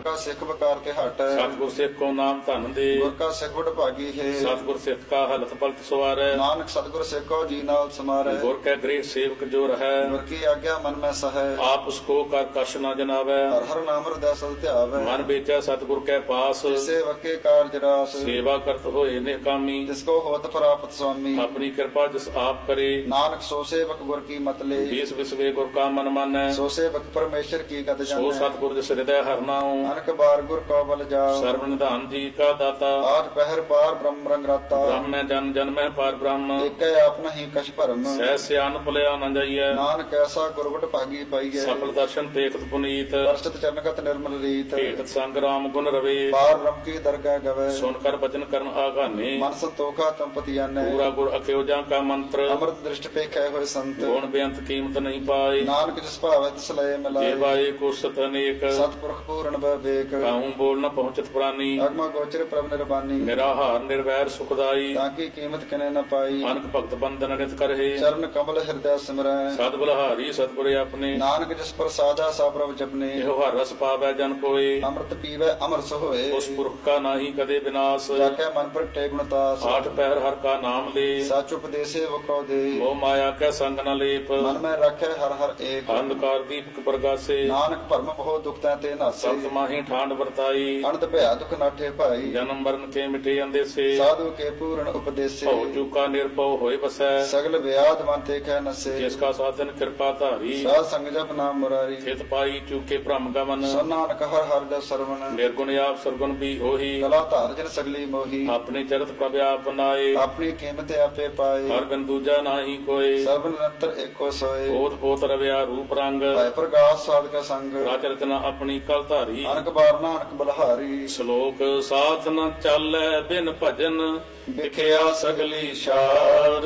ਕਾ ਸਿੱਖ ਵਕਾਰ ਕੇ ਹਟ ਸਤਿਗੁਰ ਸਿੱਖ ਕੋ ਨਾਮ ਧਨ ਦੇ ਗੁਰ ਕਾ ਸਿੱਖ ਵਡਭਾਗੀ ਹੈ ਸਤਿਗੁਰ ਸਿੱਖ ਕਾ ਹਲਤ ਪਲਤ ਸਵਾਰੈ ਨਾਨਕ ਸਤਿਗੁਰ ਸਿੱਖੋ ਜੀ ਨਾਲ ਸਮਾਰੈ ਗੁਰ ਕੈ ਗ੍ਰਹਿ ਸੇਵਕ ਜੋ ਰਹੈ ਗੁਰ ਕੀ ਆਗਿਆ ਮਨ ਮੈਂ ਸਹੈ ਆਪ ਉਸ ਕੋ ਕਰ ਕਛ ਨ ਜਨਾਵੈ ਹਰ ਹਰ ਨਾਮ ਹਿਰਦੈ ਸਦ ਧਿਆਵੈ ਮਨ ਵੇਚੈ ਸਤਿਗੁਰ ਕੈ ਪਾਸ ਜਿਸੇ ਵਕੇ ਕਾਰਜ ਰਾਸ ਸੇਵਾ ਕਰਤ ਹੋਏ ਨੇ ਕਾਮੀ ਜਿਸ ਕੋ ਹੋਤ ਪ੍ਰਾਪਤ ਸੁਆਮੀ ਆਪਣੀ ਕਿਰਪਾ ਜਿਸ ਆਪ ਕਰੇ ਨਾਨਕ ਸੋ ਸੇਵਕ ਗੁਰ ਕੀ ਮਤ ਲੇ ਬੀਸ ਵਿਸਵੇ ਗੁਰ ਕਾ ਮਨ ਮਾਨੈ ਸੋ ਸੇਵਕ ਪਰਮੇਸ਼ਰ ਕੀ ਗਤ ਸੋ ਜਾਣੈ ਸਤਿਗੁਰ ਜਿਸ ਹਿਰਦੈ ਹਰਨਾਉ ਨਾਨਕ ਬਾਰ ਗੁਰ ਕੋ ਬਲ ਜਾਓ ਸਰਵ ਨਿਧਾਨ ਜੀ ਕਾ ਦਾਤਾ ਆਠ ਪਹਿਰ ਪਾਰ ਬ੍ਰਹਮ ਰੰਗ ਰਾਤਾ ਬ੍ਰਹਮੈ ਜਨ ਜਨਮੈ ਪਾਰ ਬ੍ਰਹਮ ਏਕੈ ਆਪ ਨਹੀਂ ਕਛ ਭਰਮ ਸਹਿ ਸਿਆਨ ਭੁਲਿਆ ਨ ਜਾਈਐ ਨਾਨਕ ਐਸਾ ਗੁਰਵਟ ਭਾਗੀ ਪਾਈਐ ਸਫਲ ਦਰਸ਼ਨ ਦੇਖਤ ਪੁਨੀਤ ਦਰਸ਼ਤ ਚਰਨਗਤ ਨਿਰਮਲ ਰੀਤ ਭੇਟ ਸੰਗ ਰਾਮ ਗੁਣ ਰਵੇ ਪਾਰ ਬ੍ਰਹਮ ਕੀ ਦਰਗਾਹ ਗਵੇ ਸੁਨ ਕਰ ਬਚਨ ਕਰਨ ਆਗਾਨੇ ਮਨ ਸੰਤੋਖਾ ਤੰਪਤੀ ਆਨੈ ਪੂਰਾ ਗੁਰ ਅਖਿਓ ਜਾਂ ਕਾ ਮੰਤਰ ਅੰਮ੍ਰਿਤ ਦ੍ਰਿਸ਼ਟ ਪੇਖੈ ਹੋਏ ਸੰਤ ਗੁਣ ਬੇਅੰਤ ਕੀਮਤ ਨਹੀਂ ਪਾਏ ਨਾਨਕ ਜਿਸ ਭਾਵੈ ਤਿਸ ਲਏ ਮਿਲਾਏ ਜੇਵਾਏ ਕੁਰਸਤ ਅਨੇਕ ਸਤਿਪੁਰਖ ਪੂਰਨ ਬਵੇਕ ਕਾਹੂ ਬੋਲ ਨ ਪਹੁੰਚਤ ਪ੍ਰਾਨੀ ਅਗਮਾ ਗੋਚਰ ਪ੍ਰਭ ਨਿਰਬਾਨੀ ਨਿਰਾਹਾਰ ਨਿਰਵੈਰ ਸੁਖਦਾਈ ਤਾਂ ਕੀ ਕੀਮਤ ਕਿਨੇ ਨ ਪਾਈ ਅਨਕ ਭਗਤ ਬੰਦਨ ਨਿਤ ਕਰਹਿ ਚਰਨ ਕਮਲ ਹਿਰਦੈ ਸਿਮਰੈ ਸਦ ਬਲਹਾਰੀ ਸਤਿਗੁਰੇ ਆਪਣੇ ਨਾਨਕ ਜਿਸ ਪ੍ਰਸਾਦਾ ਸਾ ਪ੍ਰਭ ਜਪਨੇ ਇਹੋ ਹਰ ਰਸ ਪਾਵੈ ਜਨ ਕੋਏ ਅੰਮ੍ਰਿਤ ਪੀਵੈ ਅਮਰਸ ਹੋਏ ਉਸ ਪੁਰਖ ਕਾ ਨਾਹੀ ਕਦੇ ਵਿਨਾਸ਼ ਜਾਕੈ ਮਨ ਪ੍ਰਗਟੇ ਗੁਣਤਾਸ ਆਠ ਪਹਿਰ ਹਰ ਕਾ ਨਾਮ ਲੇ ਸਚ ਉਪਦੇਸੇ ਵਕੋ ਦੇ ਮੋਹ ਮਾਇਆ ਕੈ ਸੰਗ ਨ ਲੇਪ ਮਨ ਮੈਂ ਰੱਖੈ ਹਰ ਹਰ ਏਕ ਅੰਧਕਾਰ ਦੀਪਕ ਪ੍ਰਗਾਸੇ ਨਾਨਕ ਭਰਮ ਬਹੁ ਦੁਖਤੈ ਤੇ ਨਾਸੇ ਸਤ ਮਾਹੀ ਠਾਂਡ ਵਰਤਾਈ ਅਨੰਦ ਭਇਆ ਦੁਖ ਨਾਠੇ ਭਾਈ ਜਨਮ ਮਰਨ ਕੇ ਮਿਟੇ ਅੰਦੇਸੇ ਸਾਧੂ ਕੇ ਪੂਰਨ ਉਪਦੇਸੇ ਭਉ ਚੁਕਾ ਨਿਰਭਉ ਹੋਏ ਬਸੈ ਸਗਲ ਵਿਆਦ ਮਨ ਤੇ ਖੈ ਨਸੇ ਜਿਸ ਕਾ ਸਾਧਨ ਕਿਰਪਾ ਧਾਰੀ ਸਾਧ ਸੰਗ ਜਪ ਨਾਮ ਮੁਰਾਰੀ ਚਿਤ ਪਾਈ ਚੁਕੇ ਭ੍ਰਮ ਗਮਨ ਸੋ ਨਾਨਕ ਹਰ ਹਰ ਦਾ ਸਰਵਣ ਨਿਰਗੁਣ ਆਪ ਸਰਗੁਣ ਵੀ ਹੋਈ ਕਲਾ ਧਾਰ ਜਨ ਸਗਲੀ ਮੋਹੀ ਆਪਣੇ ਚਰਤ ਪ੍ਰਭ ਆਪ ਬਨਾਏ ਆਪਣੀ ਕੀਮਤ ਆਪੇ ਪਾਏ ਹਰ ਬਿਨ ਦੂਜਾ ਨਾਹੀ ਕੋਏ ਸਰਬ ਨਿਰੰਤਰ ਏਕੋ ਸੋਏ ਬੋਧ ਬੋਧ ਰਵਿਆ ਰੂਪ ਰੰਗ ਭੈ ਪ੍ਰਗਾਸ ਸਾਧਕ ਸੰਗ ਰਾਜ ਰਚਨਾ ਆਪਣੀ ਕਲ ਧਾਰੀ ਅਨਕ ਬਾਰ ਨਾਨਕ ਬਲਹਾਰੀ ਸ਼ਲੋਕ ਸਾਥ ਨ ਚਾਲੈ ਬਿਨ ਭਜਨ ਵਿਖਿਆ ਸਗਲੀ ਸ਼ਾਰ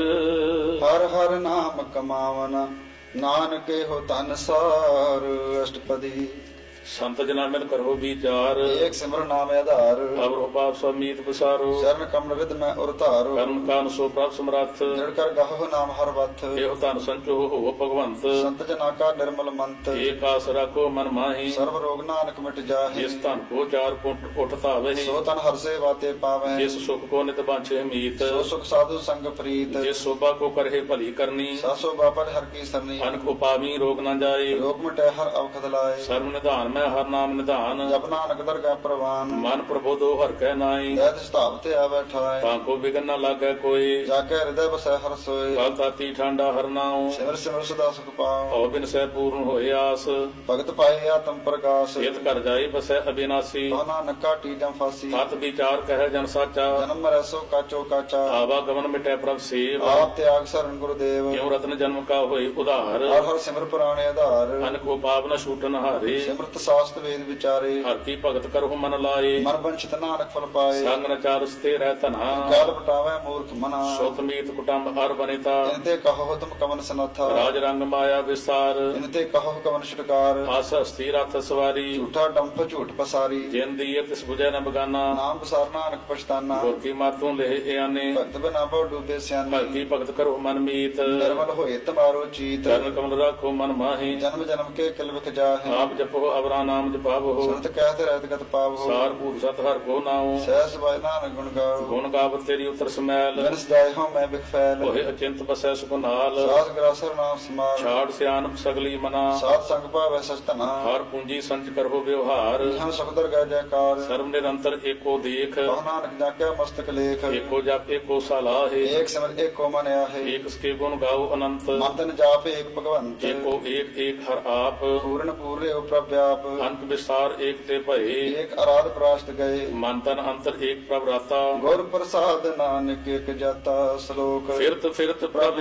ਹਰ ਹਰ ਨਾਮ ਕਮਾਵਨ ਨਾਨਕੇ ਹੋ ਧਨ ਸਾਰ ਅਸ਼ਟਪਦੀ ਸੰਤ ਜਨਾ ਮਿਲ ਕਰੋ ਵਿਚਾਰ ਏਕ ਸਿਮਰਨ ਨਾਮ ਆਧਾਰ ਅਵਰੋ ਪਾਪ ਸਮੀਤ ਬਸਾਰੋ ਚਰਨ ਕਮਲ ਵਿਦ ਮੈਂ ਉਰ ਧਾਰੋ ਕਰਮ ਕਾਨ ਸੋ ਪ੍ਰਭ ਸਮਰੱਥ ਜੜ ਕਰ ਗਾਹੋ ਨਾਮ ਹਰ ਵਥ ਇਹੋ ਧਨ ਸੰਚੋ ਹੋ ਭਗਵੰਤ ਸੰਤ ਜਨਾ ਕਾ ਨਿਰਮਲ ਮੰਤ ਏਕ ਆਸ ਰੱਖੋ ਮਨ ਮਾਹੀ ਸਰਬ ਰੋਗ ਨਾਨਕ ਮਿਟ ਜਾਹੇ ਜਿਸ ਧਨ ਕੋ ਚਾਰ ਪੁੰਟ ਉਠ ਧਾਵੇ ਸੋ ਤਨ ਹਰ ਸੇਵਾ ਤੇ ਪਾਵੈ ਜਿਸ ਸੁਖ ਕੋ ਨਿਤ ਬਾਂਛੇ ਮੀਤ ਸੋ ਸੁਖ ਸਾਧੂ ਸੰਗ ਪ੍ਰੀਤ ਜਿਸ ਸੋਭਾ ਕੋ ਕਰਹਿ ਭਲੀ ਕਰਨੀ ਸਾਸੋ ਬਾਪਰ ਹਰ ਕੀ ਸਰਨੀ ਅਨਕ ਉਪਾਵੀ ਰੋਗ ਨ ਜਾਏ ਰੋਗ ਮਿਟੈ ਹਰ ਅਵਖਦ ਲਾਏ ਸਰਬ ਨਿਧਾਨ ਮੈਂ ਹਰ ਨਾਮ ਨਿਧਾਨ ਜਪ ਨਾਨਕ ਦਰਗਾਹ ਪ੍ਰਵਾਨ ਮਨ ਪ੍ਰਬੋਧੋ ਹਰ ਕੈ ਨਾਈ ਜਦ ਸਤਾਵ ਤੇ ਆਵੈ ਠਾਏ ਤਾਂ ਕੋ ਬਿਗਨ ਨ ਲਾਗੈ ਕੋਈ ਜਾ ਕੇ ਹਿਰਦੈ ਬਸੈ ਹਰ ਸੋਏ ਕਲ ਤਾਤੀ ਠਾਂਡਾ ਹਰ ਨਾਉ ਸਿਮਰ ਸਿਮਰ ਸਦਾ ਸੁਖ ਪਾਉ ਹਉ ਬਿਨ ਸਹਿ ਪੂਰਨ ਹੋਏ ਆਸ ਭਗਤ ਪਾਏ ਆਤਮ ਪ੍ਰਕਾਸ਼ ਇਤ ਕਰ ਜਾਏ ਬਸੈ ਅਬਿਨਾਸੀ ਸੋ ਨਾਨਕ ਕਾਟੀ ਜਮ ਫਾਸੀ ਸਤ ਵਿਚਾਰ ਕਹਿ ਜਨ ਸਾਚਾ ਜਨਮ ਮਰੈ ਸੋ ਕਾਚੋ ਕਾਚਾ ਆਵਾ ਗਮਨ ਮਿਟੈ ਪ੍ਰਭ ਸੇਵ ਆਪ ਤਿਆਗ ਸਰਨ ਗੁਰਦੇਵ ਕਿਉ ਰਤਨ ਜਨਮ ਕਾ ਹੋਏ ਉਧਾਰ ਹਰ ਹਰ ਸਿਮਰ ਪੁਰਾਣੇ ਆਧਾਰ ਅਨਕੋ ਪਾਪ ਨ ਛੂਟਨ ਹਾਰੇ ਸਿਮਰਤ ਸਾਸਤ ਵੇਦ ਵਿਚਾਰੇ ਹਰ ਕੀ ਭਗਤ ਕਰਹੁ ਮਨ ਲਾਏ ਮਨ ਬੰਛਿਤ ਨਾਨਕ ਫਲ ਪਾਏ ਸੰਗ ਨ ਚਾਰਸ ਤੇ ਰਹਿ ਧਨਾ ਕਾਲ ਬਟਾਵੇ ਮੂਰਖ ਮਨਾ ਸੁਤ ਮੀਤ ਕੁਟੰਬ ਹਰ ਬਨਿਤਾ ਇਨਤੇ ਕਹੋ ਤੁਮ ਕਮਨ ਸਨਥਾ ਰਾਜ ਰੰਗ ਮਾਇਆ ਵਿਸਾਰ ਇਨਤੇ ਕਹੋ ਕਮਨ ਛੁਟਕਾਰ ਆਸ ਹਸਤੀ ਰਥ ਸਵਾਰੀ ਝੂਠਾ ਡੰਫ ਝੂਠ ਪਸਾਰੀ ਜਿਨ ਦੀਏ ਤਿਸ ਬੁਝੈ ਨ ਬਗਾਨਾ ਨਾਮ ਪਸਾਰ ਨਾਨਕ ਪਛਤਾਨਾ ਗੁਰ ਕੀ ਮਾਤੋਂ ਲਹਿ ਆਨੇ ਭਗਤ ਬਿਨਾ ਭਉ ਡੂਬੇ ਸਿਆਨੇ ਭਗਤੀ ਭਗਤ ਕਰੋ ਮਨ ਮੀਤ ਨਿਰਮਲ ਹੋਏ ਤਮਾਰੋ ਚੀਤ ਚਰਨ ਕਮਲ ਰਾਖੋ ਮਨ ਮਾਹੀ ਜਨਮ ਜਨਮ ਕੇ ਕਿਲ ਵਿਖ ਜਾਹੇ ਆਪ ਜਪੋ ਅਵਰਾ ਨਾਮ ਜਪਾਵੋ ਸੰਤ ਕਹਿਤ ਰਹਿਤ ਗਤ ਪਾਵੋ ਸਾਰ ਭੂਰ ਸਤ ਹਰ ਕੋ ਨਾਉ ਸਹਿਸ ਬਾਇ ਨਾਨਕ ਗੁਣ ਗਾਓ ਗੁਣ ਗਾਵਤ ਤੇਰੀ ਉਤਰ ਸਮੈਲ ਬਿਨ ਸਦਾਇ ਹੋ ਮੈਂ ਬਿਖ ਫੈਲ ਹੋਏ ਅਚਿੰਤ ਬਸੈ ਸੁਖ ਨਾਲ ਸਾਸ ਗਰਾਸਰ ਨਾਮ ਸਮਾਰ ਛਾੜ ਸਿਆਨਪ ਸਗਲੀ ਮਨਾ ਸਾਧ ਸੰਗ ਭਾਵੈ ਸਚ ਧਨਾ ਹਰ ਪੂੰਜੀ ਸੰਚ ਕਰੋ ਵਿਵਹਾਰ ਹਮ ਸਬਦਰ ਗੈ ਜੈਕਾਰ ਸਰਬ ਨਿਰੰਤਰ ਏਕੋ ਦੇਖ ਕਹ ਨਾਨਕ ਜਾਕਿਆ ਮਸਤਕ ਲੇਖ ਏਕੋ ਜਪ ਏਕੋ ਸਲਾਹੇ ਏਕ ਸਿਮਰ ਏਕੋ ਮਨ ਆਹੇ ਏਕ ਸਕੇ ਗੁਣ ਗਾਓ ਅਨੰਤ ਮਨ ਤਨ ਜਾਪ ਏਕ ਭਗਵੰਤ ਏਕੋ ਏਕ ਏਕ ਹਰ ਆਪ ਪੂਰਨ ਪੂਰੇ ਉ ਪ੍ਰਭ ਵਿਆਪ ਅੰਤ ਵਿਸਾਰ ਏਕ ਤੇ ਭਏ ਏਕ ਅਰਾਧ ਪ੍ਰਾਸ਼ਤ ਗਏ ਮਨ ਤਨ ਅੰਤਰ ਏਕ ਪ੍ਰਭ ਰਾਤਾ ਗੁਰ ਪ੍ਰਸਾਦ ਨਾਨਕ ਇਕ ਜਾਤਾ ਸ਼ਲੋਕ ਫਿਰਤ ਫਿਰਤ ਪ੍ਰਭ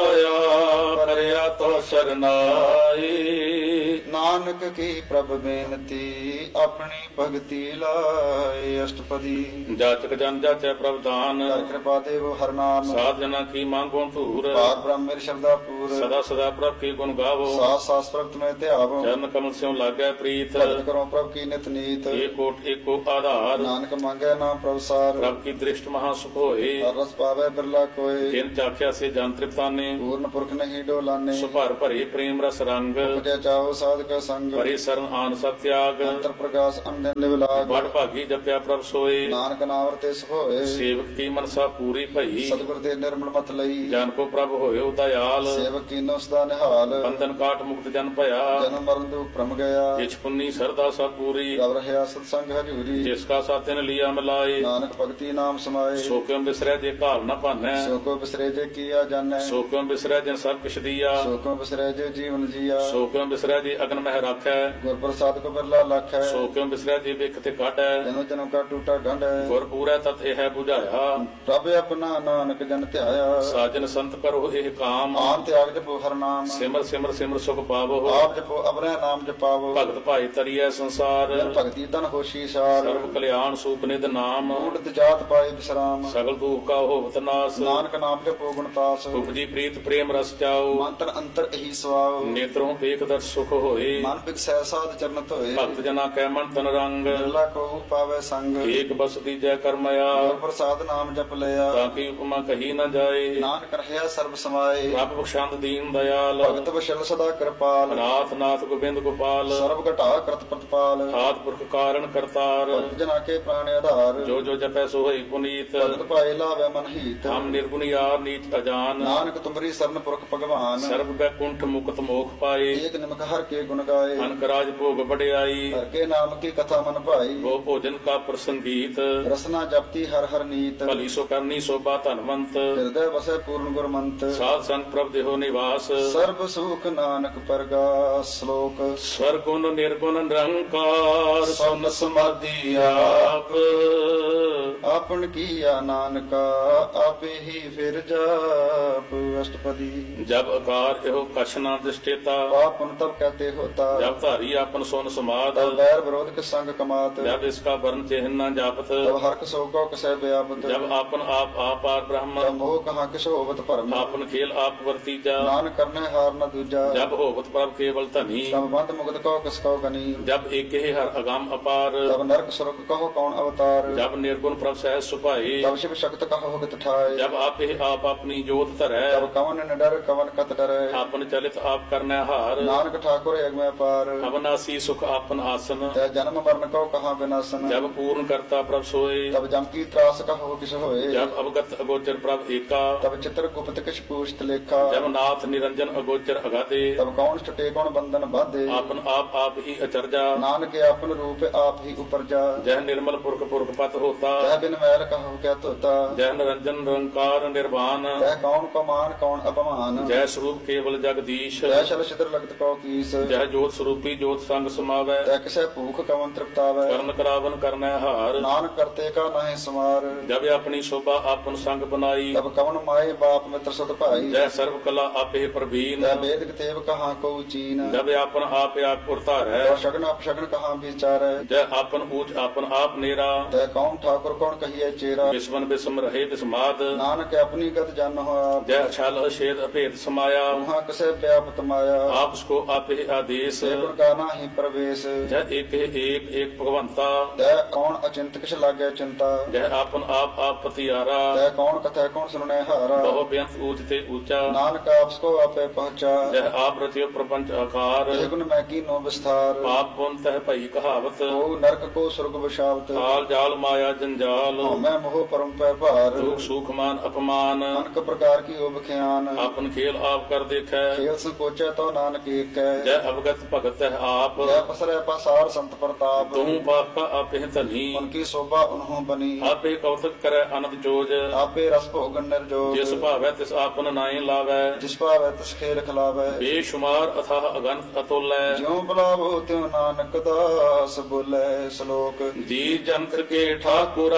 ਆਇਆ ਕਰਿਆ ਤੋ ਸਰਨਾਈ ਨਾਨਕ ਕੀ ਪ੍ਰਭ ਬੇਨਤੀ ਆਪਣੀ ਭਗਤੀ ਲਾਏ ਅਸ਼ਟਪਦੀ ਜਾਚਕ ਜਨ ਜਾਚੈ ਪ੍ਰਭ ਦਾਨ ਕਰ ਕਿਰਪਾ ਦੇਵ ਹਰ ਨਾਮ ਸਾਧ ਜਨਾ ਕੀ ਮੰਗੋ ਧੂਰ ਬਾਤ ਬ੍ਰਹਮ ਮੇਰੀ ਸ਼ਰਧਾ ਪੂਰ ਸਦਾ ਸਦਾ ਪ੍ਰਭ ਕੀ ਗੁਣ ਗਾਵੋ ਸਾਸ ਸਾਸ ਪ੍ਰਗਟ ਮੈਂ ਧਿਆਵੋ ਚਰਨ ਕਮਲ ਸਿਉ ਲਾਗੈ ਪ੍ਰੀਤ ਭਗਤ ਕਰੋ ਪ੍ਰਭ ਕੀ ਨਿਤ ਨੀਤ ਏਕੋਟ ਏਕੋ ਆਧਾਰ ਨਾਨਕ ਮੰਗੈ ਨਾਮ ਪ੍ਰਭ ਸਾਰ ਪ੍ਰਭ ਕੀ ਦ੍ਰਿਸ਼ਟ ਮਹਾ ਸੁਖ ਹੋਏ ਹਰ ਰਸ ਪਾਵੈ ਬਿਰਲਾ ਕੋਏ ਜਿਨ ਚਾਖਿਆ ਸੇ ਜਨ ਤ੍ਰਿਪਤਾਨੇ ਪੂਰਨ ਪੁਰਖ ਨਹੀਂ ਡੋਲਾਨੇ ਸੁਭਰ ਭਰੇ ਪ੍ਰੇਮ ਰਸ ਰੰਗ ਉਪਜੈ ਚਾਓ ਸਾਧ ਸਾਧਕ ਸੰਗ ਪਰੇ ਸਰਨ ਆਨ ਸਭ ਤਿਆਗ ਅੰਤਰ ਪ੍ਰਕਾਸ਼ ਅੰਦਨ ਨਿਵਲਾਗ ਬੜ ਭਾਗੀ ਜਪਿਆ ਪ੍ਰਭ ਸੋਏ ਨਾਨਕ ਨਾਮ ਰਤੇ ਹੋਏ ਸੇਵਕ ਕੀ ਮਨਸਾ ਪੂਰੀ ਭਈ ਸਤਿਗੁਰ ਦੇ ਨਿਰਮਲ ਮਤ ਲਈ ਜਨ ਕੋ ਪ੍ਰਭ ਹੋਇਓ ਦਇਆਲ ਸੇਵਕ ਕੀਨੋ ਸਦਾ ਨਿਹਾਲ ਬੰਧਨ ਕਾਟ ਮੁਕਤ ਜਨ ਭਇਆ ਜਨਮ ਮਰਨ ਦੁਖ ਭ੍ਰਮ ਗਿਆ ਜਿਛ ਪੁੰਨੀ ਸਰਦਾ ਸਭ ਪੂਰੀ ਰਵ ਰਹਿਆ ਸਤ ਸੰਗ ਹਜੂਰੀ ਜਿਸ ਕਾ ਸਾਥਿਨ ਲਿਆ ਮਿਲਾਏ ਨਾਨਕ ਭਗਤੀ ਨਾਮ ਸਮਾਏ ਸੋ ਕਿਉ ਬਿਸਰੈ ਜੇ ਘਾਲ ਨ ਭਾਨੈ ਸੋ ਕੋ ਬਿਸਰੇ ਜੇ ਕੀਆ ਜਾਣੈ ਸੋ ਕਿਉ ਬਿਸਰੈ ਜਿਨ ਸਭ ਕਿਛ ਦੀਆ ਸੋ ਕੋ ਬਿਸਰੇ ਜੇ ਜੀਵਨ ਜੀਆ ਸੋ ਕਿਉ ਬਿਸਰੈ ਜੇ ਅਗਨ ਮਹਿ ਰਾਖੈ ਗੁਰ ਪ੍ਰਸਾਦ ਕੋ ਬਿਰਲਾ ਲਖੈ ਸੋ ਕਿਉ ਬਿਸਰੈ ਜੇ ਵਿਖ ਤੇ ਕਾਢੈ ਜਨਮ ਜਨਮ ਕਾ ਟੂਟਾ ਗੰਢ ਗੁਰ ਪੂਰੈ ਤਤ ਇਹ 부ਝਾਇਆ ਪ੍ਰਭ ਆਪਣਾ ਨਾਨਕ ਜਨ ਧਿਆਇਆ ਸਾਜਨ ਸੰਤ ਕਰੋ ਇਹ ਕਾਮ ਆਨ ਤਿਆਗ ਜਪੋ ਹਰ ਨਾਮ ਸਿਮਰ ਸਿਮਰ ਸਿਮਰ ਸੁਖ ਪਾਵੋ ਆਪ ਜਪੋ ਅਪਨਾ ਨਾਮ ਜਪਾਵੋ ਭਗਤ ਭਾਈ ਤਰੀਐ ਸੰਸਾਰ ਜਨ ਭਗਤੀ ਤਨ ਹੋਸ਼ੀ ਸਾਰ ਸਰਬ ਕਲਿਆਣ ਸੂਪ ਨਿਧ ਨਾਮ ਊੜਤ ਜਾਤ ਪਾਏ ਵਿਸਰਾਮ ਸਗਲ ਦੁਖ ਕਾ ਹੋਵਤ ਨਾਸ ਨਾਨਕ ਨਾਮ ਜਪੋ ਗੁਣਤਾਸ ਉਪਜੀ ਪ੍ਰੀਤ ਪ੍ਰੇਮ ਰਸ ਚਾਓ ਮੰਤਰ ਅੰਤਰ ਇਹੀ ਸਵਾਉ ਨੇਤਰੋਂ ਵੇਖ ਦਰ ਸੁਖ ਹੋਏ ਮਨ ਬਿਕਸੈ ਸਾਧ ਚਰਨ ਧੋਏ ਭਗਤ ਜਨਾ ਕੈ ਮਨ ਤਨ ਰੰਗ ਬਿਰਲਾ ਕੋ ਪਾਵੇ ਸੰਗ ਏਕ ਬਸ ਦੀਜੈ ਕਰਮਇਆ ਗੁਰ ਪ੍ਰਸਾਦ ਨਾਮ ਜਪ ਲਿਆ ਤਾਂ ਕੀ ਉਪਮਾ ਕਹੀ ਨ ਜਾਏ ਨਾਨਕ ਰਹਿਆ ਸਰਬ ਸਮਾਏ ਪ੍ਰਭ ਬਖਸ਼ੰਦ ਦੀਨ ਦਇਆਲ ਭਗਤ ਵਸ਼ਲ ਸਦਾ ਕਿਰਪਾਲ ਨਾਥ ਨਾਥ ਗੋਬਿੰਦ ਗੋਪਾਲ ਸਰਬ ਘਟਾ ਕਰਤ ਪ੍ਰਤਪਾਲ ਆਦ ਪੁਰਖ ਕਾਰਨ ਕਰਤਾਰ ਭਗਤ ਜਨਾ ਕੇ ਪ੍ਰਾਣ ਆਧਾਰ ਜੋ ਜੋ ਜਪੈ ਸੋ ਹੋਈ ਪੁਨੀਤ ਭਗਤ ਪਾਏ ਲਾਵੇ ਮਨ ਹੀਤ ਹਮ ਨਿਰਗੁਣ ਯਾਰ ਨੀਚ ਅਜਾਨ ਨਾਨਕ ਤੁਮਰੀ ਸਰਨ ਪੁਰਖ ਭਗਵਾਨ ਸਰਬ ਬੈਕੁੰਠ ਮੁਕਤ ਮੋਖ ਪਾਏ ਏਕ ਨਿਮਕ ਹਰ ਕੇ ਗੁਣ ਗਾਏ ਅਨਕ ਰਾਜ ਭੋਗ ਬੜਿਆਈ ਹਰ ਕੇ ਨਾਮ ਕੀ ਕਥਾ ਮਨ ਭਾਈ ਉਹ ਭੋਜਨ ਕਾ ਪ੍ਰਸੰਗੀਤ ਰਸਨਾ ਜਪਤੀ ਹਰ ਹਰ ਨੀਤ ਭਲੀ ਸੋ ਕਰਨੀ ਸੋਭਾ ਧਨਵੰਤ ਹਿਰਦੈ ਵਸੈ ਪੂਰਨ ਗੁਰਮੰਤ ਸਾਧ ਸੰਗ ਪ੍ਰਭ ਦੇਹੋ ਨਿਵਾਸ ਸਰਬ ਸੁਖ ਨਾਨਕ ਪਰਗਾਸ ਸ਼ਲੋਕ ਸਵਰਗੁਣ ਨਿਰਗੁਣ ਨਿਰੰਕਾਰ ਸੁਨ ਸਮਾਧੀ ਆਪ ਆਪਨ ਕੀਆ ਨਾਨਕਾ ਆਪੇ ਹੀ ਫਿਰ ਜਾਪ ਅਸ਼ਟਪਦੀ ਜਬ ਆਕਾਰ ਇਹੋ ਕਛ ਨਾ ਦਿਸ਼ਟੇਤਾ ਪਾਪਨ ਤਬ ਕਹਤੇ ਹੋਤਾ ਜਬ ਧਾਰੀ ਆਪਨ ਸੁਨ ਸਮਾਦ ਤਬ ਵੈਰ ਵਿਰੋਧ ਕੇ ਸੰਗ ਕਮਾਤ ਜਬ ਇਸਕਾ ਵਰਨ ਚਿਹਨ ਨਾ ਜਾਪਤ ਤਬ ਹਰ ਕਸੋ ਕੋ ਕਸੈ ਬਿਆਪਤ ਜਬ ਆਪਨ ਆਪ ਆਪਾਰ ਤਬ ਬ੍ਰਹਮ ਮੋਹ ਕਹਾ ਕਿਛ ਹੋਵਤ ਭਰਮ ਆਪਨ ਖੇਲ ਆਪ ਵਰਤੀਜਾ ਨਾਨਕ ਕਰਨੇ ਹਾਰ ਨ ਦੂਜਾ ਜਬ ਹੋਵਤ ਪ੍ਰਭ ਕੇਵਲ ਧਨੀ ਤਬ ਬੰਦ ਮੁਕਤ ਕੋ ਕਿਸ ਕੋ ਗਨੀ ਜਬ ਏਕੇ ਹਰ ਅਗੰਮ ਅਪਾਰ ਤਬ ਨਰਕ ਸੁਰਗ ਕਹੋ ਕੌਣ ਅਵਤਾਰ ਜਬ ਨਿਰਗੁਣ ਪ੍ਰਭ ਸਹਿ ਸੁਭਾਏ ਤਬ ਸ਼ਿਵ ਸ਼ਕਤ ਕਹੋ ਹਿਤ ਠਾਏ ਜਬ ਆਪੇ ਆਪ ਆਪਣੀ ਜੋਤ ਧਰੈ ਤਬ ਕਵਨ ਨ ਡਰ ਕਵਨ ਕਤ ਡਰੈ ਆਪਨ ਚਲਿਤ ਆਪ ਕਰਨੈ ਹਾਰ ਨਾਨਕ ਠਾਕੁਰ ਅਗਮੈ ਪਾਰ ਅਬਨਾਸੀ ਸੁਖ ਆਪਨ ਆਸਨ ਤੈ ਜਨਮ ਮਰਨ ਕੋ ਕਹਾ ਬਿਨਾਸਨ ਜਬ ਪੂਰਨ ਕਰਤਾ ਪ੍ਰਭ ਸੋਏ ਤਬ ਜਮ ਕੀ ਤਰਾਸ ਕਹੋ ਕਿਸ ਹੋਏ ਜਬ ਅਵਗਤ ਅਗੋਚਰ ਪ੍ਰਭ ਏਕਾ ਤਬ ਚਿਤਰ ਗੁਪਤ ਕਿਛ ਪੂਛਤ ਲੇਖਾ ਜਬ ਨਾਥ ਨਿਰੰਜਨ ਅਗੋਚਰ ਅਗਾਦੇ ਤਬ ਕੌਣ ਛਟੇ ਕੌਣ ਬੰਧਨ ਬਾਧੇ ਆਪਨ ਆਪ ਹੀ ਅਚਰਜਾ ਨਾਨਕ ਆਪਨ ਰੂਪ ਆਪ ਹੀ ਉਪਰਜਾ ਜਹ ਨਿਰਮਲ ਪੁਰਖ ਪੁਰਖ ਪਤ ਹੋਤਾ ਤੈ ਬਿਨ ਮੈਲ ਕਹੋ ਕਿਆ ਧੋਤਾ ਜਹ ਨਿਰੰਜਨ ਨਿਰੰਕਾਰ ਨਿਰਵਾਨ ਤੈ ਕੌਣ ਕੋ ਮਾਨ ਕੌਣ ਅਪਮਾਨ ਜੈ ਸਰੂਪ ਕੇਵਲ ਜਗਦੀਸ਼ ਤੈ ਸ਼ਲ ਸਿਦਰ ਲਗਤ ਕੋ ਕੀਸ ਜਹ ਜੋਤ ਸਰੂਪੀ ਜੋਤ ਸੰਗ ਸਮਾਵੈ ਤੈ ਕਿਸੈ ਭੂਖ ਕਵਨ ਤ੍ਰਿਪਤਾਵੈ ਕਰਨ ਕਰਾਵਨ ਕਰਨੈ ਹਾਰ ਨਾਨਕ ਕਰਤੇ ਕਾ ਨਾਹਿ ਸਮਾਰ ਜਬ ਆਪਣੀ ਸੋਭਾ ਆਪਨ ਸੰਗ ਬਨਾਈ ਤਬ ਕਵਨ ਮਾਏ ਬਾਪ ਮਿੱਤਰ ਸੁਤ ਭਾਈ ਜੈ ਸਰਬ ਕਲਾ ਆਪੇ ਪ੍ਰਵੀਨ ਤੈ ਬੇਦ ਕਿਤੇਬ ਕਹਾ ਕੋ ਚੀਨ ਜਬ ਆਪਨ ਆਪ ਉਰਤਾਰੈ ਤੈ ਸ਼ਗਨ ਅਪਸ਼ਗਨ ਕਹਾ ਵਿਚਾਰੈ ਜੈ ਆਪਨ ਊਚ ਆਪਨ ਆਪ ਨੇਰਾ ਤੈ ਕੌਣ ਠਾਕੁਰ ਕੌਣ ਕਹੀਐ ਚੇਰਾ ਬਿਸਮਨ ਬਿਸਮ ਰਹੇ ਬਿਸਮਾਦ ਨਾਨਕ ਆਪਣੀ ਗਤ ਜਨ ਹੋਆ ਜੈ ਛਲ ਅਛੇਦ ਅਭੇਦ ਸਮਾਇਆ ਉਹਾਂ ਕਿਸੈ ਵਿਆਪਤ ਮਾਇਆ ਆਪਸ ਕੋ ਆਪੇ ਆਦੇਸ ਸੇ ਗੁਣ ਕਾ ਨਾਹੀ ਪ੍ਰਵੇਸ਼ ਜੈ ਏਕ ਏਕ ਭਗਵੰਤਾ ਤੈ ਕੌਣ ਅਚਿੰਤ ਕਿਛ ਲਾਗੈ ਚਿੰਤਾ ਜੈ ਆਪਨ ਆਪ ਪਤਿਆਰਾ ਤੈ ਕੌਣ ਕਥੈ ਕੌਣ ਸੁਣੈ ਹਾਰਾ ਬਹੁ ਬੇਅੰਤ ਊਚ ਤੇ ਊਚਾ ਨਾਨਕ ਆਪਸ ਕੋ ਆਪੇ ਪਹੁੰਚਾ ਜੈ ਆਪ ਰਚਿਓ ਪ੍ਰਪੰਚ ਆਕਾਰ ਇਹ ਗੁਣ ਮੈਂ ਕੀਨੋ ਵਿਸਥਾਰ ਪਾਪ ਪੁੰਨ ਤਹਿ ਭਈ ਕਹਾਵਤ ਕੋ ਨਰਕ ਕੋ ਸੁਰਗ ਵਿਸ਼ਾਵਤ ਕਾਲ ਜਾਲ ਮਾਇਆ ਜੰਜਾਲ ਮੈਂ ਮੋਹ ਪਰਮ ਪੈ ਭਾਰ ਦੁਖ ਸੁਖ ਮਾਨ ਅਪਮਾਨ ਅਨਕ ਪ੍ਰਕਾਰ ਕੀ ਓ ਬਖਿਆਨ ਆਪਨ ਖੇਲ ਆਪ ਕਰ ਦੇਖੈ ਖੇਲ ਸੰਕੋਚੈ ਤੋ ਨਾਨਕ ਏਕੈ ਜੈ ਅਵਗਤ ਭਗਤ ਹੈ ਆਪ ਜੈ ਪਸਰੈ ਪਸਾਰ ਸੰਤ ਪ੍ਰਤਾਪ ਤੂੰ ਪਾਪਾ ਆਪੇ ਧਨੀ ਉਨਕੀ ਸੋਭਾ ਉਨਹੋਂ ਬਨੀ ਆਪੇ ਕੌਤਕ ਕਰੈ ਅਨੰਦ ਜੋਜ ਆਪੇ ਰਸ ਭੋਗਨ ਨਿਰਜੋਗ ਜਿਸ ਭਾਵੈ ਤਿਸ ਆਪਨ ਨਾਏ ਲਾਵੈ ਜਿਸ ਭਾਵੈ ਤਿਸ ਖੇਲ ਖਿਲਾਵੈ ਬੇਸ਼ੁਮਾਰ ਅਥਾਹ ਅਗਨਤ ਅਤੁਲੈ ਜਿਉ ਬੁਲਾਵੋ ਤਿਉ ਨਾਨਕ ਦਾਸ ਬੋਲੇ ਸ਼ਲੋਕ ਜੀ ਜੰਤਰ ਕੇ ਠਾਕੁਰਾ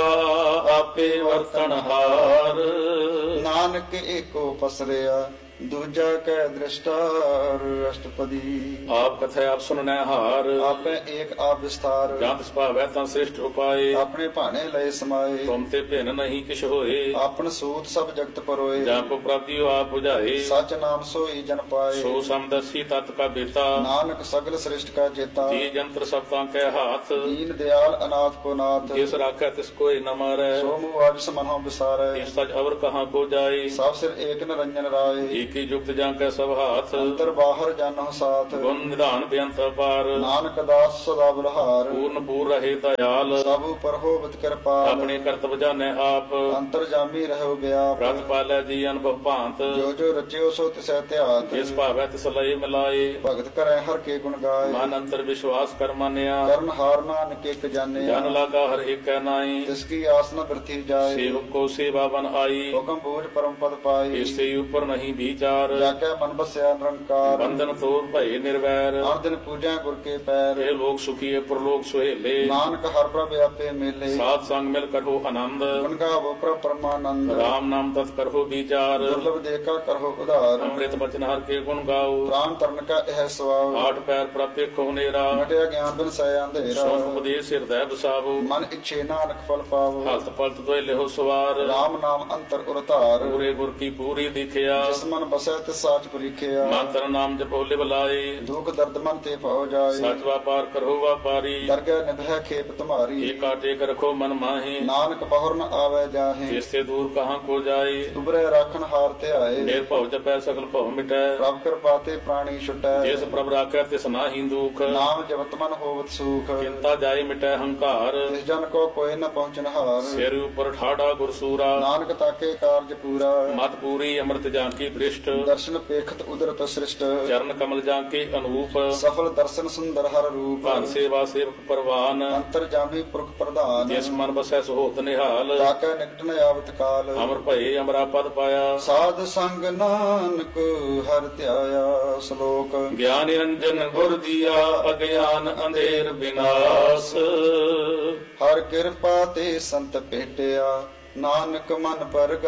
ਆਪੇ ਵਰਤਨ ਹਾਰ ਨਾਨਕ ਏਕੋ ਪਸਰਿਆ ਦੂਜਾ ਕੈ ਦ੍ਰਿਸ਼ਟਾਰ ਅਸ਼ਟਪਦੀ ਆਪ ਕਥੈ ਆਪ ਸੁਨਨੈ ਹਾਰ ਆਪੇ ਏਕ ਆਪ ਵਿਸਥਾਰ ਜੰਤ ਸੁਭਾਵੈ ਤਾਂ ਸ੍ਰਿਸ਼ਟ ਉਪਾਏ ਆਪਣੇ ਭਾਣੇ ਲਏ ਸਮਾਏ ਤੁਮ ਤੇ ਭਿੰਨ ਨਹੀਂ ਕਿਛ ਹੋਏ ਆਪਨ ਸੂਤ ਸਭ ਜਗਤ ਪਰੋਏ ਜਾਂ ਕੋ ਪ੍ਰਾਪਤੀ ਆਪ 부ਝਾਏ ਸਚ ਨਾਮ ਸੋਈ ਜਨ ਪਾਏ ਸੋ ਸਮਦਸੀ ਤਤ ਕਾ ਬੇਤਾ ਨਾਨਕ ਸਗਲ ਸ੍ਰਿਸ਼ਟ ਕਾ ਜੇਤਾ ਜੀ ਜੰਤਰ ਸਭ ਤਾਂ ਕੈ ਹਾਥ ਦੀਨ ਦਿਆਲ ਅਨਾਥ ਕੋ ਨਾਥ ਜਿਸ ਰਾਖੈ ਤਿਸ ਕੋਇ ਨ ਮਾਰੈ ਸੋ ਮੂਹ ਆਜ ਸਮਨਹੁ ਵਿਸਾਰੈ ਇਸ ਸਚ ਅਵਰ ਕਹਾਂ ਕੋ ਜਾਏ ਸਭ ਸਿਰ ਏਕ ਨਿਰੰਜਨ ਰਾਏ ਏਕੀ ਜੁਗਤ ਜਾਂ ਕੈ ਸਭ ਹਾਥ ਅੰਤਰ ਬਾਹਰ ਜਾਨੋ ਸਾਥ ਗੁਣ ਨਿਧਾਨ ਬੇਅੰਤ ਅਪਾਰ ਨਾਨਕ ਦਾਸ ਸਦਾ ਬਲਹਾਰ ਪੂਰਨ ਪੂਰ ਰਹੇ ਦਇਆਲ ਸਭ ਉਪਰ ਹੋਵਤ ਕਿਰਪਾਲ ਆਪਣੇ ਕਰਤਵ ਜਾਣੈ ਆਪ ਅੰਤਰ ਜਾਮੀ ਰਹੋ ਵਿਆਪ ਰਤ ਪਾਲੈ ਜੀ ਅਨੁਭਵ ਭਾਂਤ ਜੋ ਜੋ ਰਚਿਓ ਸੋ ਤਿਸੈ ਧਿਆਤ ਜਿਸ ਭਾਵੈ ਤਿਸ ਲਏ ਮਿਲਾਏ ਭਗਤ ਕਰੈ ਹਰ ਕੇ ਗੁਣ ਗਾਏ ਮਨ ਅੰਤਰ ਵਿਸ਼ਵਾਸ ਕਰ ਮੰਨਿਆ ਕਰਨ ਹਾਰ ਨਾਨਕ ਇਕ ਜਾਣਿਆ ਜਨ ਲਾਗਾ ਹਰ ਏਕੈ ਨਾਈ ਤਿਸ ਕੀ ਆਸ ਨ ਬਿਰਥੀ ਜਾਏ ਸੇਵਕ ਕੋ ਸੇਵਾ ਬਨ ਆਈ ਹੁਕਮ ਬੋਝ ਪਰਮ ਪਦ ਪਾਈ ਇਸੇ ਉਪਰ ਨਹੀਂ ਵਿਚਾਰ ਜਾ ਕੇ ਮਨ ਬਸਿਆ ਨਿਰੰਕਾਰ ਬੰਧਨ ਤੋੜ ਭਏ ਨਿਰਵੈਰ ਹਰ ਦਿਨ ਪੂਜਾ ਗੁਰ ਕੇ ਪੈਰ ਇਹ ਲੋਕ ਸੁਖੀਏ ਪ੍ਰਲੋਕ ਸੁਹੇਲੇ ਨਾਨਕ ਹਰ ਪ੍ਰਭ ਆਪੇ ਮੇਲੇ ਸਾਧ ਸੰਗ ਮਿਲ ਕਰੋ ਆਨੰਦ ਗੁਣ ਗਾਵੋ ਪ੍ਰਭ ਪਰਮਾਨੰਦ ਰਾਮ ਨਾਮ ਤਤ ਕਰੋ ਵਿਚਾਰ ਦੁਰਲਭ ਦੇਖਾ ਕਰੋ ਉਧਾਰ ਅੰਮ੍ਰਿਤ ਬਚਨ ਹਰ ਕੇ ਗੁਣ ਗਾਓ ਪ੍ਰਾਨ ਤਰਨ ਕਾ ਇਹ ਸਵਾਉ ਆਠ ਪੈਰ ਪ੍ਰਤਿ ਖੋ ਨੇਰਾ ਮਟਿਆ ਗਿਆਨ ਬਿਨ ਸੈ ਅੰਧੇਰਾ ਸੋਨ ਉਪਦੇਸ਼ ਹਿਰਦੈ ਬਸਾਵੋ ਮਨ ਇੱਛੇ ਨਾਨਕ ਫਲ ਪਾਵੋ ਹਲਤ ਪਲਤ ਦੋਇ ਲਿਹੋ ਸਵਾਰ ਰਾਮ ਨਾਮ ਅੰਤਰ ਉਰਤਾਰ ਪੂਰੇ ਗੁਰ ਕੀ ਪੂਰੀ ਦਿਖਿਆ ਜਿਸ ਮਨ ਬਸੈ ਤਿਸ ਸਾਚ ਪਰੀਖਿਆ ਮੰਤਰ ਨਾਮ ਜਪੋ ਲਿਵ ਲਾਏ ਦੁਖ ਦਰਦ ਮਨ ਤੇ ਭਉ ਜਾਏ ਸਚ ਵਾਪਾਰ ਕਰੋ ਵਾਪਾਰੀ ਦਰਗਹਿ ਨਿਭੈ ਖੇਪ ਤੁਮਾਰੀ ਏਕਾ ਟੇਕ ਰਖੋ ਮਨ ਮਾਹੀ ਨਾਨਕ ਬਹੁਰ ਨ ਆਵੈ ਜਾਹੇ ਜਿਸ ਤੇ ਦੂਰ ਕਹਾਂ ਕੋ ਜਾਏ ਤੁਬਰੇ ਰਾਖਣ ਹਾਰ ਤੇ ਆਏ ਨਿਰ ਭਉ ਜਪੈ ਸਗਲ ਭਉ ਮਿਟੈ ਪ੍ਰਭ ਕਿਰਪਾ ਤੇ ਪ੍ਰਾਣੀ ਛੁਟੈ ਜਿਸ ਪ੍ਰਭ ਰਾਖੈ ਤਿਸ ਨਾਹੀ ਦੁਖ ਨਾਮ ਜਪਤ ਮਨ ਹੋਵਤ ਸੁਖ ਚਿੰਤਾ ਜਾਏ ਮਿਟੈ ਹੰਕਾਰ ਜਿਸ ਜਨ ਕੋ ਕੋਈ ਨ ਪਹੁੰਚਨ ਹਾਰ ਸਿਰ ਉਪਰ ਠਾੜਾ ਗੁਰਸੂਰਾ ਨਾਨਕ ਤਾਕੇ ਕਾਰਜ ਪੂਰਾ ਮਤ ਪੂਰੀ ਅੰਮ੍ਰਿਤ ਜਾਂ ਕੀ ਦ੍ਰਿਸ਼ਟ ਦਰਸ਼ਨ ਪੇਖਤ ਉਦਰਤ ਸ੍ਰਿਸ਼ਟ ਚਰਨ ਕਮਲ ਜਾਂ ਕੇ ਅਨੂਪ ਸਫਲ ਦਰਸ਼ਨ ਸੁੰਦਰ ਹਰ ਰੂਪ ਭਨ ਸੇਵਾ ਸੇਵਕ ਪਰਵਾਨ ਅੰਤਰ ਜਾਮੀ ਪੁਰਖ ਪ੍ਰਧਾਨ ਜਿਸ ਮਨ ਬਸੈ ਸੋਹਤ ਨਿਹਾਲ ਤਾਕੈ ਨਿਕਟ ਨ ਆਵਤ ਕਾਲ ਅਮਰ ਭਏ ਅਮਰਾ ਪਦ ਪਾਇਆ ਸਾਧ ਸੰਗ ਨਾਨਕ ਹਰਿ ਧਿਆਇਆ ਸ਼ਲੋਕ ਗਿਆਨ ਨਿਰੰਜਨ ਗੁਰ ਦੀਆ ਅਗਿਆਨ ਅੰਧੇਰ ਵਿਨਾਸ਼ ਹਰ ਕਿਰਪਾ ਤੇ ਸੰਤ ਭੇਟਿਆ ਨਾਨਕ ਮਨ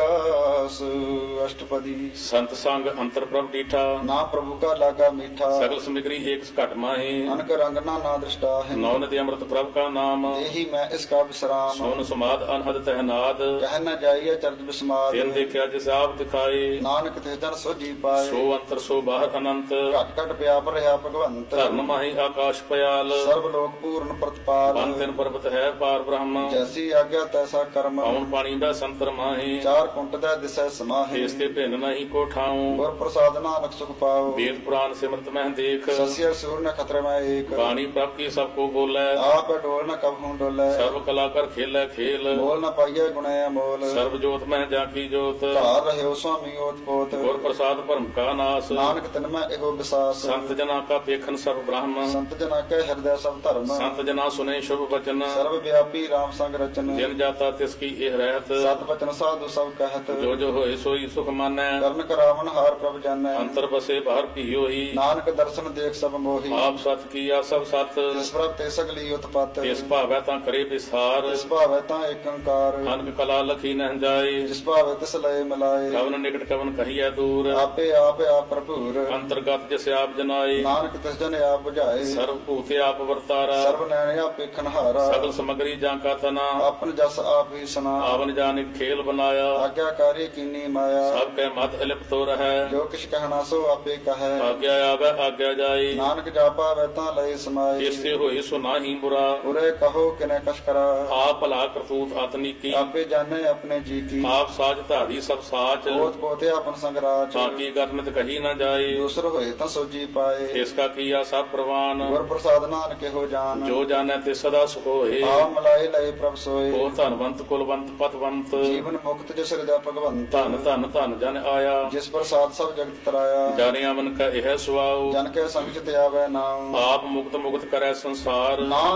ਪਰਗਾਸ ਅਸ਼ਟਪਦੀ ਸੰਤ ਸੰਗ ਅੰਤਰ ਪ੍ਰਭ ਡੀਠਾ ਨਾ ਪ੍ਰਭੂ ਕਾ ਲਾਗਾ ਮੀਠਾ ਸਗਲ ਸਮਿਗਰੀ ਏਕ ਘਟ ਮਾਹੀ ਅਨਕ ਰੰਗ ਨਾ ਨਾ ਦ੍ਰਿਸ਼ਟਾ ਹੈ ਨੌ ਨਦੀ ਅੰਮ੍ਰਿਤ ਪ੍ਰਭ ਕਾ ਨਾਮ ਇਹੀ ਮੈਂ ਇਸ ਕਾ ਵਿਸਰਾਮ ਸੋਨ ਸਮਾਦ ਅਨਹਦ ਤਹਿਨਾਦ ਕਹਿ ਨ ਜਾਈਏ ਚਰਜ ਬਿਸਮਾਦ ਤਿਨ ਦੇਖਿਆ ਜਿਸ ਆਪ ਦਿਖਾਏ ਨਾਨਕ ਤੇ ਜਨ ਸੋਜੀ ਪਾਏ ਸੋ ਅੰਤਰ ਸੋ ਬਾਹਰ ਅਨੰਤ ਘਟ ਘਟ ਪਿਆਪ ਰਹਾ ਭਗਵੰਤ ਧਰਨ ਮਾਹੀ ਆਕਾਸ਼ ਪਿਆਲ ਸਰਬ ਲੋਕ ਪੂਰਨ ਪ੍ਰਤਪਾਲ ਬਨ ਤਿਨ ਪਰਬਤ ਹੈ ਪਾਰ ਬ੍ਰਹਮ ਜੈਸੀ ਆਗਿਆ ਤੈਸਾ ਕਰਮ ਪਉਣ ਪਾਣੀ ਦਾ ਸੰਤਰ ਮਾਹੀ ਚਾਰ ਕੁੰਟ ਦਾ ਦਿਸੈ ਸਮਾਹੀ ਇਸ ਤੇ ਭਿੰਨ ਨਹੀਂ ਕੋ ਠਾਉ ਗੁਰ ਪ੍ਰਸਾਦ ਨਾਨਕ ਸੁਖ ਪਾਓ ਵੇਦ ਪੁਰਾਨ ਸਿਮਰਤ ਮਹਿ ਦੇਖ ਸਸਿਆ ਸੂਰ ਨ ਖਤਰੇ ਮੈਂ ਏਕ ਬਾਣੀ ਪ੍ਰਭ ਕੀ ਸਭ ਕੋ ਬੋਲੇ ਆਪ ਡੋਲ ਨ ਕਬ ਹੂੰ ਡੋਲੇ ਸਰਬ ਕਲਾ ਕਰ ਖੇਲੇ ਖੇਲ ਬੋਲ ਨ ਪਾਈਏ ਗੁਣੇ ਅਮੋਲ ਸਰਬ ਜੋਤ ਮਹਿ ਜਾ ਕੀ ਜੋਤ ਧਾਰ ਰਹਿਓ ਸੁਆਮੀ ਓਤ ਪੋਤ ਗੁਰ ਪ੍ਰਸਾਦ ਭਰਮ ਕਾ ਨਾਸ ਨਾਨਕ ਤਿਨ ਮੈਂ ਇਹੋ ਵਿਸਾਸ ਸੰਤ ਜਨਾ ਕਾ ਪੇਖਨ ਸਰਬ ਬ੍ਰਹਮ ਸੰਤ ਜਨਾ ਕੈ ਹਿਰਦੈ ਸਭ ਧਰਮ ਸੰਤ ਜਨਾ ਸੁਨੇ ਸ਼ੁਭ ਬਚਨ ਸਰਬ ਵਿਆਪੀ ਰਾਮ ਸੰਗ ਰਚਨ ਜਿਨ ਜਾਤਾ ਤਿਸ ਕੀ ਇਹ ਰਹਿਤ ਸਤ ਬਚਨ ਸਾਧੂ ਸਭ ਕਹਿਤ ਜੋ ਜੋ ਹੋਏ ਸੋਈ ਸੁਖ ਮਾਨੈ ਕਰਨ ਕਰਾਵਨ ਹਾਰ ਪ੍ਰਭ ਜਾਣੈ ਅੰਤਰ ਬਸੇ ਬਾਹਰ ਭੀਓਈ ਨਾਨਕ ਦਰਸ਼ਨ ਦੇਖ ਸਭ ਮੋਹੀ ਆਪ ਸਤ ਕੀਆ ਸਭ ਸਤ ਜਿਸ ਪ੍ਰਭ ਤੇ ਸਗਲੀ ਉਤਪਤ ਇਸ ਭਾਵੈ ਤਾਂ ਕਰੇ ਵਿਸਾਰ ਜਿਸ ਭਾਵੈ ਤਾਂ ਏਕ ਓੰਕਾਰ ਅਨਕ ਕਲਾ ਲਖੀ ਨਹਿ ਜਾਏ ਜਿਸ ਭਾਵੈ ਤਿਸ ਲਏ ਮਿਲਾਏ ਕਵਨ ਨਿਕਟ ਕਵਨ ਕਹੀਐ ਦੂਰ ਆਪੇ ਆਪ ਭਰਪੂਰ ਅੰਤਰਗਤ ਜਿਸ ਆਪ ਜਨਾਏ ਨਾਨਕ ਤਿਸ ਜਨ ਆਪ 부ਝਾਏ ਸਰਬ ਭੂਤੇ ਆਪ ਵਰਤਾਰਾ ਸਰਬ ਨੈਣ ਆਪ ਵੇਖਣ ਹਾਰਾ ਸਗਲ ਸਮਗਰੀ ਜਾਂ ਕਾ ਤਨਾ ਆਪਨ ਜਸ ਆਪ ਹੀ ਸੁਨਾ ਆਵਨ ਜਾਨਿ ਖੇਲ ਬਨਾਇਆ ਆਗਿਆਕਾਰੀ ਕੀਨੀ ਮਾਇਆ ਸਭ ਕੈ ਮਤ ਅਲਿਪ ਤੋ ਰਹੈ ਜੋ ਕਿਛ ਕਹਿਣਾ ਸੋ ਆਪੇ ਕਹੈ ਆਗਿਆ ਆਵੈ ਆਗਿਆ ਜਾਈ ਨਾਨਕ ਜਾਪਾ ਵੈ ਤਾਂ ਲਏ ਸਮਾਈ ਇਸੇ ਹੋਏ ਸੋ ਨਾਹੀ ਬੁਰਾ ਉਰੇ ਕਹੋ ਕਿਨੇ ਕਛ ਕਰਾ ਆਪ ਭਲਾ ਕਰਤੂਤ ਆਤਨੀ ਕੀ ਆਪੇ ਜਾਣੇ ਆਪਣੇ ਜੀ ਕੀ ਆਪ ਸਾਜ ਧਾਰੀ ਸਭ ਸਾਚ ਬੋਧ ਪੋਤੇ ਆਪਨ ਸੰਗਰਾਚ ਤਾਂ ਕੀ ਕਰਨਿਤ ਕਹੀ ਨਾ ਜਾਏ ਦੂਸਰ ਹੋਏ ਤਾਂ ਸੋਜੀ ਪਾਏ ਇਸ ਕਾ ਕੀਆ ਸਭ ਪ੍ਰਵਾਨ ਗੁਰ ਪ੍ਰਸਾਦ ਨਾਨਕ ਇਹੋ ਜਾਨ ਜੋ ਜਾਣੈ ਤੇ ਸਦਾ ਸੁਖ ਹੋਏ ਆ ਮਲਾਏ ਲਏ ਪ੍ਰਭ ਸੋਏ ਉਹ ਧਨਵੰਤ ਕੁਲਵੰਤ ਪਤਵੰਤ ਜੀਵਨ ਮੁਕਤ ਜਿਸ ਹਿਰਦੈ ਭਗਵੰਤ ਧਨ ਧਨ ਧਨ ਜਨ ਆਇਆ ਜਿਸ ਪ੍ਰਸਾਦ ਸਭ ਜਗਤ ਤਰਾਇਆ ਜਾਣਿਆ ਮਨ ਕਾ ਇਹ ਸੁਆਉ ਜਨ ਕੇ ਸੰਗ ਚ ਆਵੈ ਨਾਮ ਆਪ ਮੁਕਤ ਮੁਕਤ ਕਰੈ ਸੰਸਾਰ ਨਾਮ